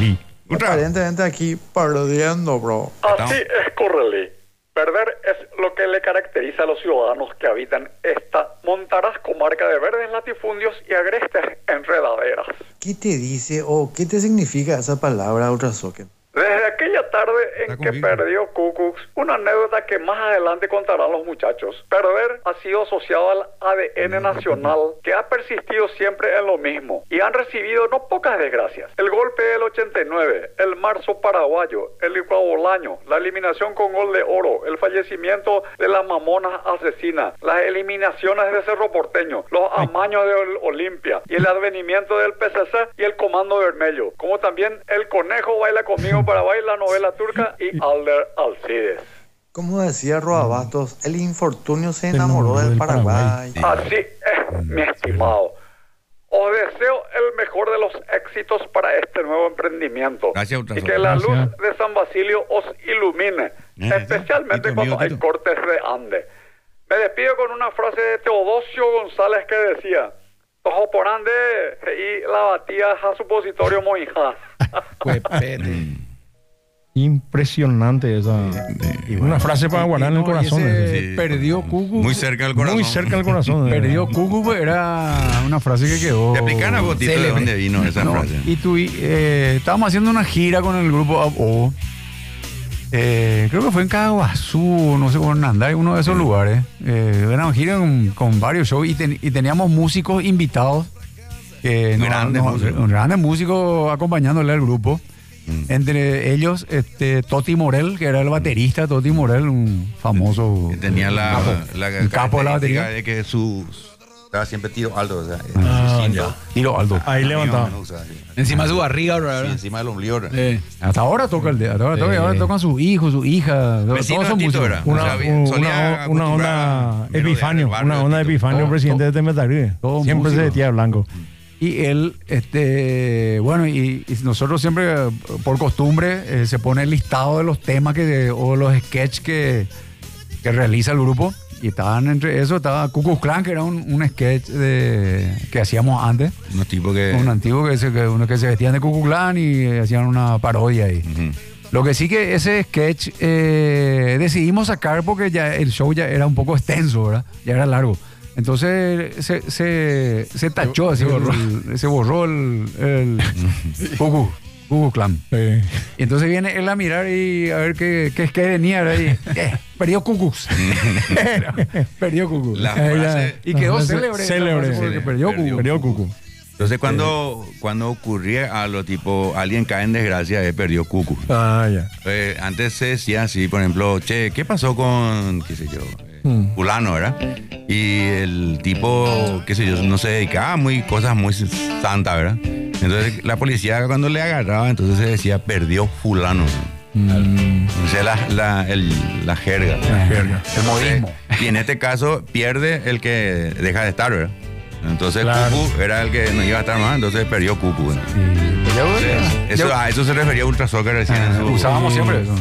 aquí. Aparentemente aquí perdiendo, bro. Así es, Correlí. Perder es lo que le caracteriza a los ciudadanos que habitan esta montaraz comarca de verdes latifundios y agrestes enredaderas. ¿Qué te dice o qué te significa esa palabra, Ultrasocket? Desde aquella tarde en que perdió Cucux, una anécdota que más adelante contarán los muchachos. Perder ha sido asociado al ADN nacional, que ha persistido siempre en lo mismo, y han recibido no pocas desgracias. El golpe del 89, el marzo paraguayo, el licuabolaño, la eliminación con gol de oro, el fallecimiento de las mamonas asesinas, las eliminaciones de Cerro Porteño, los amaños de Olimpia, y el advenimiento del PCC y el Comando Vermelho, como también el Conejo Baila Conmigo Paraguay, la novela turca y Alder Alcides. Como decía Roa Bastos, el infortunio se enamoró del Paraguay. Así es, mi estimado. Os deseo el mejor de los éxitos para este nuevo emprendimiento. Gracias, y que la luz de San Basilio os ilumine, especialmente cuando hay cortes de Ande. Me despido con una frase de Teodosio González que decía: Tojo por ande y la batía a supositorio moija. Impresionante esa. Una frase para guardar en el corazón. Perdió Cucu. Muy cerca del corazón. Muy cerca del corazón. Perdió Cucu, era una frase que quedó. Te explican a Botito de dónde vino esa frase. Y tú, estábamos haciendo una gira con el grupo ABO. Creo que fue en Caguazú, no sé, con Nandá, uno de esos lugares. Era una gira con varios shows y teníamos músicos invitados. Grandes músicos acompañándole al grupo. Entre ellos, Toti Morel, que era el baterista, Toti Morel, un famoso. Que tenía un capo de la batería. De que estaba siempre tiro alto, o sea, tiro alto. Ahí levantaba. Encima de su barriga, ¿verdad? Sí, encima del ombligo. Hasta ahora toca ahora tocan sus hijos, su hija. Todos son músicos. Una onda Epifanio, presidente de Temetaribe. Siempre se vestía de blanco. Y él, bueno, y nosotros siempre, por costumbre, se pone el listado de los temas o los sketches que realiza el grupo. Y estaban entre eso, estaba Cucus Clan, que era un sketch que hacíamos antes. Un antiguo que se vestían de Cucus Clan y hacían una parodia ahí. Lo que sí que ese sketch decidimos sacar porque ya el show ya era un poco extenso, ¿verdad? Ya era largo. Entonces se tachó, se borró el Cucus Clan. Y entonces viene él a mirar y a ver qué es que venía ahí. Perdió Cucus. Perdió Cucus. Y quedó célebre. Porque perdió Cucus. Entonces cuando ocurría algo tipo alguien cae en desgracia, perdió Cucus. Antes se decía así, por ejemplo, che, ¿qué pasó con, qué sé yo, fulano, ¿verdad? Y el tipo, qué sé yo, no se dedicaba a cosas muy santas, ¿verdad? Entonces la policía cuando le agarraba, entonces se decía, perdió fulano. Entonces la jerga. El modismo. Y en este caso pierde el que deja de estar, ¿verdad? Entonces Cucu era el que no iba a estar más, entonces perdió Cucu. A eso se refería Ultra Soccer recién. Usábamos siempre eso.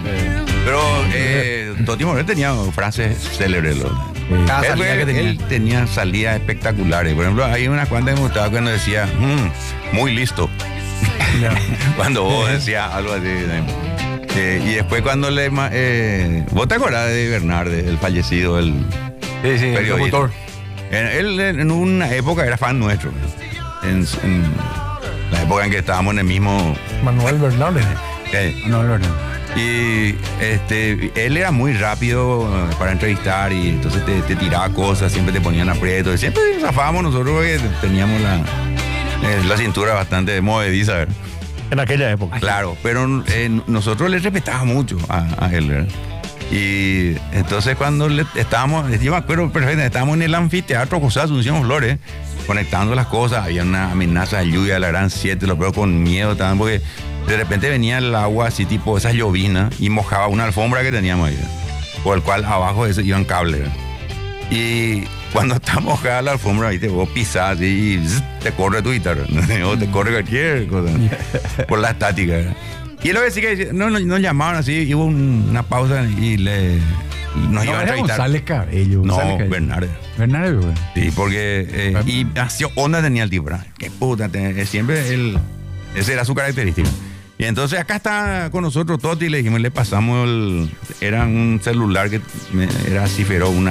Pero Toti Morel tenía frases célebres. Él tenía salidas espectaculares. Por ejemplo, hay unas cuantas que me gustaba cuando decía, muy listo. Cuando vos decías algo así. Y después cuando ¿vos te acordás de Bernard, el fallecido, el periodista? Él en una época era fan nuestro. En la época en que estábamos en el mismo... Manuel Bernal. Manuel Bernal. Y él era muy rápido para entrevistar y entonces te tiraba cosas, siempre te ponían aprietos. Y siempre zafábamos nosotros porque teníamos la cintura bastante movediza, ¿verdad? En aquella época. Claro, pero nosotros le respetábamos mucho a él, ¿verdad? Y entonces cuando estábamos, yo me acuerdo perfectamente, estábamos en el anfiteatro José Asunción Flores, conectando las cosas, había una amenaza de lluvia, la gran 7, los veo con miedo estaban, porque de repente venía el agua así tipo esas llovinas y mojaba una alfombra que teníamos ahí, por el cual abajo de eso iban cables. Y cuando está mojada la alfombra, ahí vos pisás y te corre tu guitarra, o te corre cualquier cosa, por la estática, ¿verdad? Y lo que sí que nos llamaban así, hubo una pausa y nos iban a entrevistar. González Cabello. No, Bernardo. Bernardo, güey. Sí, porque y así onda tenía el tipo, ¿verdad? Qué puta, siempre esa era su característica. Y entonces acá está con nosotros Toti, le dijimos, le pasamos era un celular que era así, pero un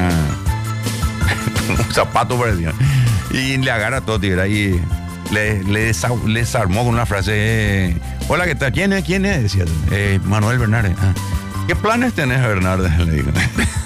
zapato parecía. Y le agarra a Toti, ¿verdad? Y le desarmó con una frase, hola, ¿qué tal? ¿Quién es? Decía, Manuel Bernardes. ¿Qué planes tenés, Bernardes? Le digo.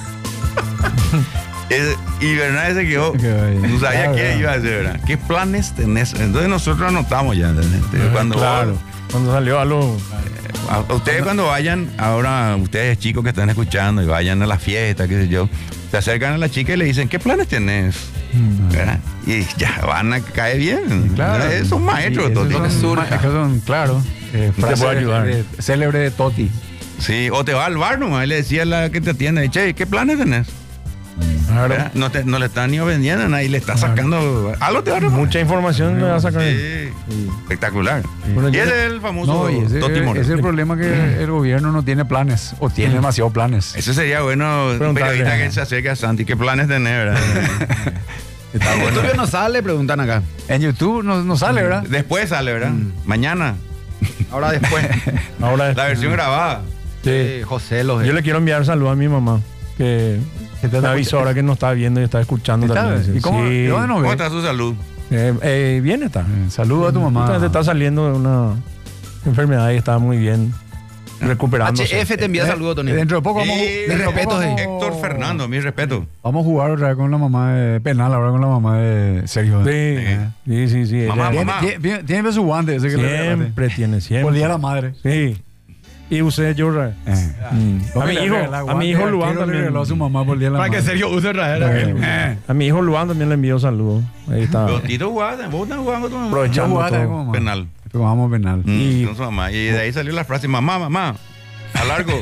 Y Bernardes se quedó, no sabía qué iba a hacer, ¿verdad? ¿Qué planes tenés? Entonces nosotros anotamos ya. Cuando salió algo. A ustedes cuando vayan, ahora ustedes chicos que están escuchando y vayan a la fiesta, qué sé yo, se acercan a la chica y le dicen, ¿qué planes tenés? ¿Verdad? Y ya van a caer bien. Claro. Son maestros, sí, Toti. Claro. Frase célebre de Toti. Sí, o te va al bar nomás y le decía a la que te atiende, che, ¿qué planes tenés? Claro. No le están ni vendiendo nada y le está sacando algo te va a mucha información le va a sacar. Sí. Espectacular. Y ese es el famoso Toti Moreno. Ese es el problema, que el gobierno no tiene planes o tiene demasiados planes. Eso sería bueno, un periodista que se acerque a Santi, ¿qué planes tenés, verdad? Está en YouTube no sale, preguntan acá. En YouTube no sale, ¿verdad? Después sale, ¿verdad? Mañana. Ahora después. La versión grabada. Sí. José Yo le quiero enviar saludos a mi mamá, que me avisó ahora que nos está viendo y está escuchando también. ¿Y cómo, sí. ¿Cómo está su salud? Bien está. Saludos a tu mamá. Está saliendo de una enfermedad y está muy bien. Recuperándose. HF te envía saludos, Tony. Dentro de poco vamos. De respeto, Héctor Fernando, mi respeto. Vamos a jugar otra vez con la mamá de penal, ahora con la mamá de Sergio. Sí. Mamá. Tiene su guante ese que siempre tiene, siempre. Por día a la madre. Sí. Y usted, yo, a mi hijo Luan también. Le a su mamá por día a la madre. Para que Sergio use a mi hijo Luan también le envío saludos. Ahí está. Los titos guardan, vos estás jugando con Aprovechando todo. Penal. Jugamos penal. Y con su mamá. Y de ahí salió la frase, mamá, a largo.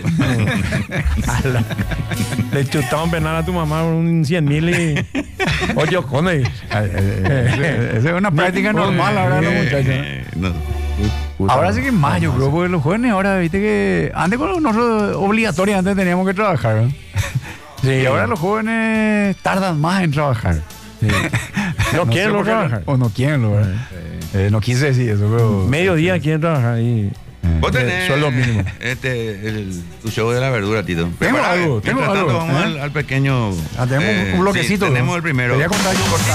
Le chutamos penal a tu mamá un 100,000 y... Oye, Conde. Esa es una práctica normal ahora los muchachos. Ahora sí que en mayo, creo, porque los jóvenes ahora, viste que antes con nosotros obligatoriamente teníamos que trabajar, ¿no? Sí. Y ahora los jóvenes tardan más en trabajar. Sí. No quieren trabajar. O no quieren, ¿verdad? No quise decir eso, pero... Mediodía quieren trabajar y... Vos tenés sueldo mínimo. Tu show de la verdura, Tito. Tengo algo. Vamos al pequeño... Tenemos un bloquecito. Tenemos el primero. Quería contar yo.